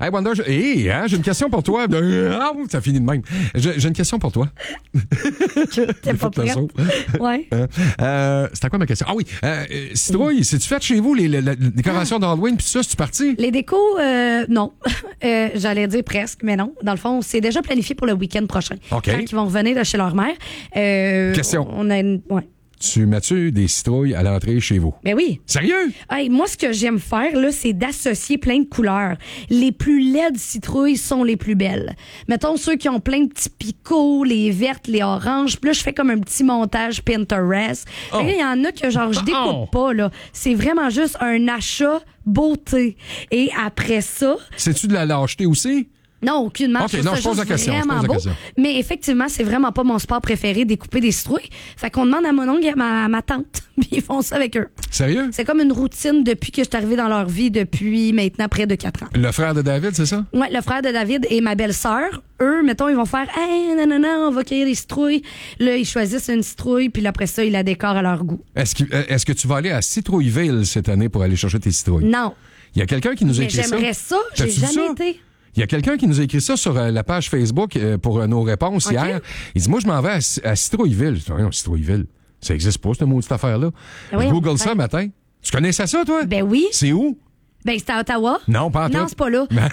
Hey, Wanda, j'ai une question pour toi. Ça finit de même. J'ai une question pour toi. T'es pas prête? Ouais. C'était quoi ma question? Ah oui, Citrouille, c'est-tu fait chez vous, les décorations d'Halloween, puis ça, c'est-tu parti? Les décos, non. J'allais dire presque, mais non. Dans le fond, c'est déjà planifié pour le week-end prochain. OK. Quand ils vont revenir de chez leur mère. Question. On a ouais. Tu mets-tu des citrouilles à l'entrée chez vous? Ben oui. Sérieux? Hey, moi, ce que j'aime faire, là, c'est d'associer plein de couleurs. Les plus laides citrouilles sont les plus belles. Mettons ceux qui ont plein de petits picots, les vertes, les oranges. Puis là, je fais comme un petit montage Pinterest. Il y en a que, genre, je découpe pas, là. C'est vraiment juste un achat beauté. Et après ça... C'est-tu de la lâcheté aussi? Non, aucunement. OK, non, je pose la question. Vraiment beau. Mais effectivement, c'est vraiment pas mon sport préféré, découper des citrouilles. Fait qu'on demande à mon oncle et à ma tante. Puis ils font ça avec eux. Sérieux? C'est comme une routine depuis que je suis arrivée dans leur vie depuis maintenant près de 4 ans. Le frère de David, c'est ça? Oui, le frère de David et ma belle-sœur, eux, mettons, ils vont faire « Hey, non, on va cueillir des citrouilles. » Là, ils choisissent une citrouille, puis après ça, ils la décorent à leur goût. Est-ce que tu vas aller à Citrouilleville cette année pour aller chercher tes citrouilles? Non. Il y a quelqu'un qui nous a écrit ça. J'aimerais ça. J'ai jamais été. Il y a quelqu'un qui nous a écrit ça sur la page Facebook pour nos réponses hier. Il dit, moi, je m'en vais à Citrouilleville. Je dis, non, Citrouilleville, ça n'existe pas, cette maudite affaire-là. Je Google ça matin. Tu connaissais ça, toi? Ben oui. C'est où? Ben, c'était à Ottawa. Non, pas en tout. Non, c'est pas là. Non.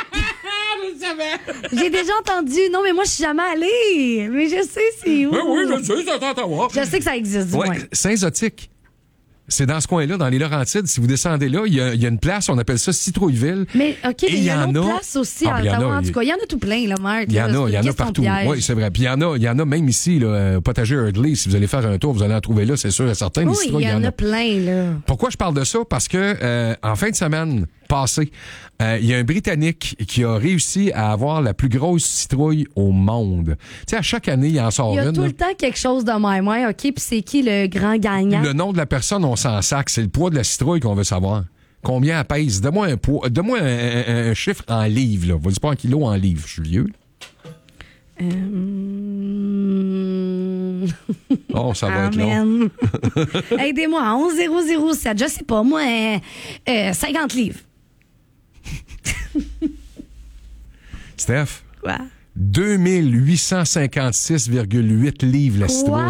Je savais. J'ai déjà entendu. Non, mais moi, je suis jamais allée. Mais je sais c'est où. Ben oui, je sais, c'est à Ottawa. Je sais que ça existe, du moins. Saint-Zotique. C'est dans ce coin-là, dans les Laurentides. Si vous descendez là, il y a une place, on appelle ça Citrouilleville. Mais OK, il y a une autre place aussi à Ottawa. En tout cas, il y en a tout plein, là, Marc. Il y en a partout. Oui, c'est vrai. Puis il y en a même ici, là, au potager Eardley. Si vous allez faire un tour, vous allez en trouver là, c'est sûr et certain. Oui, il y en a plein, là. Pourquoi je parle de ça? Parce que en fin de semaine passée, il y a un Britannique qui a réussi à avoir la plus grosse citrouille au monde. Tu sais, à chaque année, il en sort une. Il y a tout le temps quelque chose de même. OK, puis c'est qui le grand gagnant? Le nom de la personne, on s'en sac. C'est le poids de la citrouille qu'on veut savoir. Combien elle pèse? Donne-moi un poids. Donne-moi un chiffre en livres, là. Vas-y pas en kilos, en livres. Je suis vieux. Oh, ça va être long. Aidez-moi, 11007. Je sais pas, moi, 50 livres. Steph? Quoi? 2856,8 livres, la citrouille.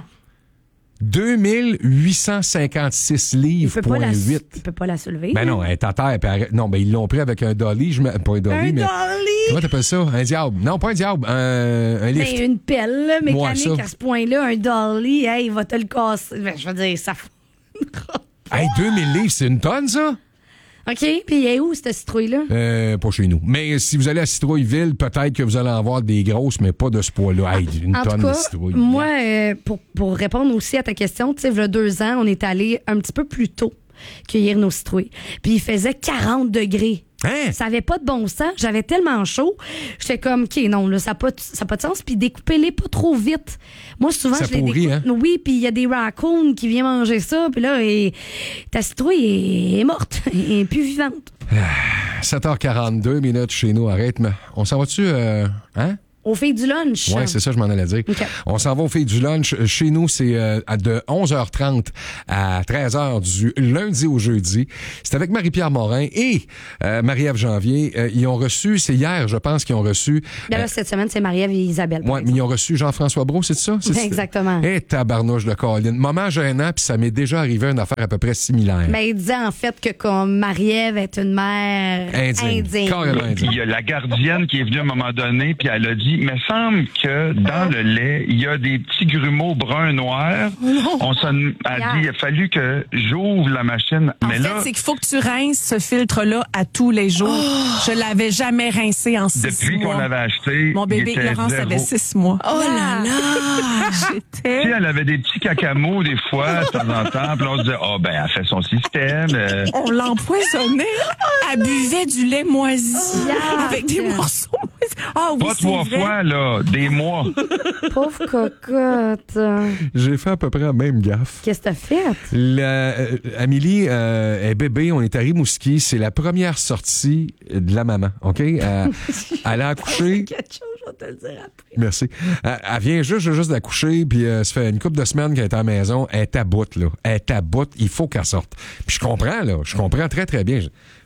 2856 livres, point 8. Il peut pas la soulever. Ben non, elle est à terre. Non, ben ils l'ont pris avec un dolly. Pas un dolly, mais... dolly? Comment t'appelles ça? Un diable. Non, pas un diable. Un lift. Ben, une pelle là, mécanique Moi, à ce point-là. Un dolly, hey, il va te le casser. Ben, je veux dire, ça... Hey, 2000 livres, c'est une tonne, ça? OK, puis il est où, cette citrouille-là? Pas chez nous. Mais si vous allez à Citrouilleville, peut-être que vous allez en voir des grosses, mais pas de ce poids-là. Hey, une tonne de citrouille. Moi, pour répondre aussi à ta question, tu sais, il y a 2 ans, on est allé un petit peu plus tôt cueillir nos citrouilles. Puis il faisait 40 degrés. Hein? Ça avait pas de bon sens. J'avais tellement chaud. J'étais comme, OK, non, là, ça n'a pas de sens. Puis découpez-les pas trop vite. Moi, souvent, ça je les pourrit, découpe. Hein? Oui, puis il y a des raccoons qui viennent manger ça. Puis là, ta citrouille est morte. Elle est plus vivante. 7h42 minutes chez nous. Arrête, mais on s'en va-tu, hein? Aux filles du lunch. Oui, c'est ça, je m'en allais dire. Okay. On s'en va aux filles du lunch. Chez nous, c'est de 11h30 à 13h du lundi au jeudi. C'est avec Marie-Pierre Morin et Marie-Ève Janvier. Ils ont reçu, c'est hier, je pense, qu'ils ont reçu... Là, cette semaine, c'est Marie-Ève et Isabelle. Oui, mais ils ont reçu Jean-François Brault, c'est ça? Exactement. Et tabarnouche de Colline. Moment gênant, puis ça m'est déjà arrivé une affaire à peu près similaire. Mais il disait en fait que comme Marie-Ève est une mère indigne. Carrément indigne. Il y a la gardienne qui est venue à un moment donné, puis elle a dit, il me semble que dans le lait, il y a des petits grumeaux bruns-noirs. On a dit, il a fallu que j'ouvre la machine. En fait, c'est qu'il faut que tu rinces ce filtre-là à tous les jours. Je l'avais jamais rincé en 6 mois. Depuis qu'on l'avait acheté, mon bébé Laurence avait 6 mois. Oh là là! J'étais... Tu sais, elle avait des petits cacamos des fois, de temps en temps, puis on se disait, elle fait son système. On l'empoisonnait. Elle buvait du lait moisi avec des morceaux moisis. Oui, pas 3 fois, là, des mois. Pauvre cocotte. J'ai fait à peu près la même gaffe. Qu'est-ce que t'as fait? Amélie est bébé, on est à Rimouski. C'est la première sortie de la maman, OK? Elle a accouché... quelque chose, je vais te le dire après. Merci. Elle vient juste d'accoucher, puis ça fait une couple de semaines qu'elle est à la maison. Elle est à bout, là. Elle est à bout. Il faut qu'elle sorte. Puis je comprends, là. Je comprends très, très bien.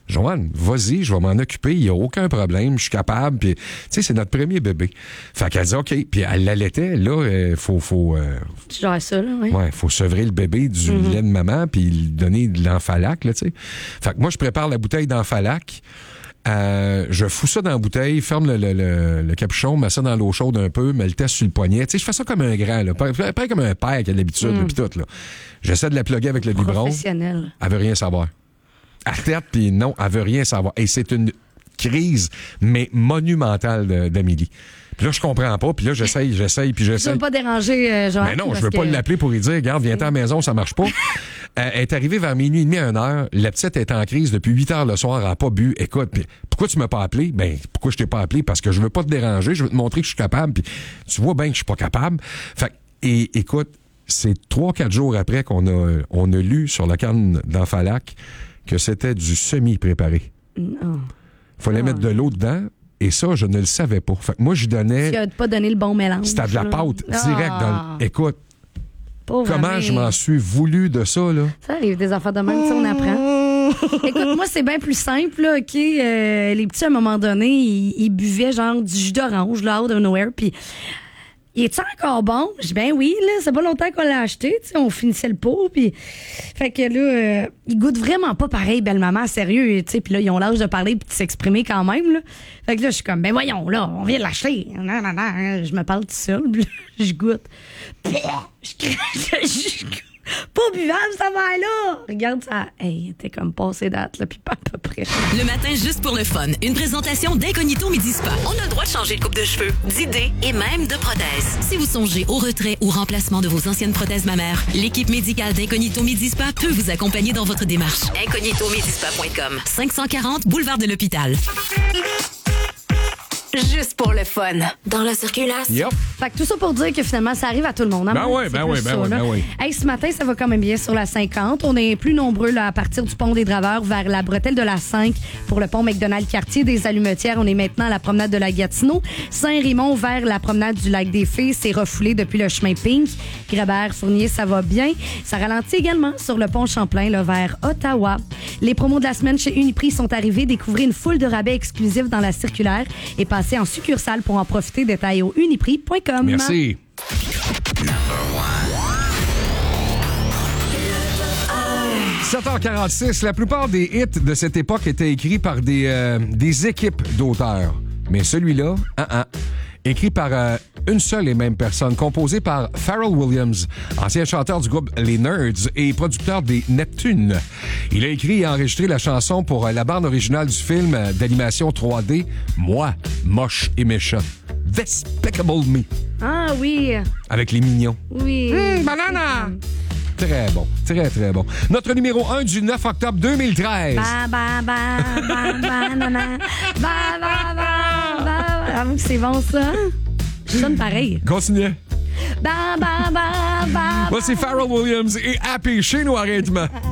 Joanne, vas-y, je vais m'en occuper, il n'y a aucun problème, je suis capable. Puis, tu sais, c'est notre premier bébé. Fait qu'elle dit, OK. Puis elle l'allaitait, là, faut Tu gères ça, là, oui. ouais, faut sevrer le bébé du lait de maman puis lui donner de l'Enfalac, là, tu sais. Fait que moi, je prépare la bouteille d'Enfalac. Je fous ça dans la bouteille, ferme le capuchon, mets ça dans l'eau chaude un peu, mets le test sur le poignet. Tu sais, je fais ça comme un grand, là, pas comme un père qui a l'habitude, puis tout, là. J'essaie de la plugger avec le biberon. Professionnel. Elle veut rien savoir. À tête, puis non, elle veut rien savoir. Et c'est une crise, mais monumentale d'Amélie. Puis là, je comprends pas, puis là, j'essaye, puis Tu j'essaye. veux pas déranger Joanne? Mais non, je veux pas l'appeler pour lui dire, regarde, viens-t'en à la maison, ça marche pas. Elle est arrivée vers minuit et demi à 1h. La petite est en crise depuis 8h le soir, elle n'a pas bu. Écoute, pis pourquoi tu m'as pas appelé? Ben, pourquoi je t'ai pas appelé? Parce que je veux pas te déranger, je veux te montrer que je suis capable, puis tu vois bien que je suis pas capable. Fait et écoute, c'est 3-4 jours après qu'on a lu sur la canne d'Enfalac que c'était du semi-préparé. Non. Il fallait mettre de l'eau dedans. Et ça, je ne le savais pas. Fait que moi, je donnais... Tu n'as pas donné le bon mélange. C'était de la pâte direct dans le... Écoute, pauvre comment amie. je m'en suis voulu de ça, là? Ça arrive, des affaires de même, ça, on apprend. Écoute, moi, c'est bien plus simple, là, OK? Les petits, à un moment donné, ils buvaient genre du jus d'orange, là, out of nowhere, puis... Il est-tu encore bon? Je dis, ben oui, là, c'est pas longtemps qu'on l'a acheté, tu sais, on finissait le pot, puis... Fait que là, il goûte vraiment pas pareil, belle-maman, sérieux, tu sais, puis là, ils ont l'âge de parler puis de s'exprimer quand même, là. Fait que là, je suis comme, ben voyons, là, on vient de l'acheter. Non, je me parle tout seul, puis là, je goûte. Pas buvable, ça va là! Regarde ça. Hey, t'es comme passé date, là, puis pas à peu près. Le matin, juste pour le fun. Une présentation d'Incognito Midi Spa. On a le droit de changer de coupe de cheveux, d'idées et même de prothèses. Si vous songez au retrait ou remplacement de vos anciennes prothèses mammaires, l'équipe médicale d'Incognito Midi Spa peut vous accompagner dans votre démarche. IncognitoMedispa.com. 540 Boulevard de l'Hôpital. Juste pour le fun. Dans la circulation. Yep. Fait que tout ça pour dire que finalement, ça arrive à tout le monde. Hein, Ben Marc? oui, C'est ben plus oui, ça, ben oui, là. ben oui. Hey, ce matin, ça va quand même bien sur la 50. On est plus nombreux là, à partir du pont des Draveurs vers la bretelle de la 5 pour le pont McDonald-Cartier des Allumetières. On est maintenant à la promenade de la Gatineau. Saint-Raymond vers la promenade du Lac des Fées. C'est refoulé depuis le chemin Pink. Grébert-Fournier, ça va bien. Ça ralentit également sur le pont Champlain là, vers Ottawa. Les promos de la semaine chez Uniprix sont arrivés. Découvrez une foule de rabais exclusifs dans la circulaire et passez en succursale pour en profiter. Détails au uniprix.com. Merci. 7h46, la plupart des hits de cette époque étaient écrits par des équipes d'auteurs. Mais celui-là, écrit par une seule et même personne, composé par Pharrell Williams, ancien chanteur du groupe Les Nerds et producteur des Neptunes. Il a écrit et enregistré la chanson pour la bande originale du film d'animation 3D, Moi, moche et méchant. Despicable Me. Ah oui. Avec les mignons. Oui. Banana! Très bon, très, très bon. Notre numéro 1 du 9 octobre 2013. Ba, ba, ba, ba, banana. Ba, ba, ba, ba. Ah, c'est bon, ça. Je sonne pareil. Continuez. Ba, ba, ba, ba. Voici Pharrell Williams et Happy chez nous, arrêtement.